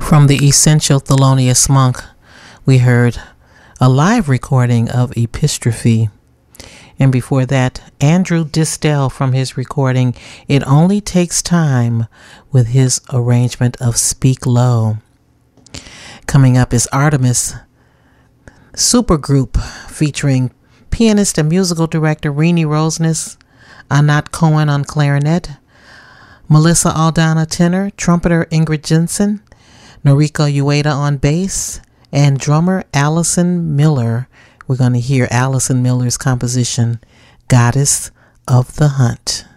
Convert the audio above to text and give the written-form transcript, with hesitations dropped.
From the Essential Thelonious Monk, we heard a live recording of Epistrophe. And before that, Andrew Distel from his recording, It Only Takes Time, with his arrangement of Speak Low. Coming up is Artemis Supergroup, featuring pianist and musical director Renee Roseness, Anat Cohen on clarinet, Melissa Aldana tenor, trumpeter Ingrid Jensen, Noriko Ueda on bass, and drummer Allison Miller. We're going to hear Allison Miller's composition, Goddess of the Hunt.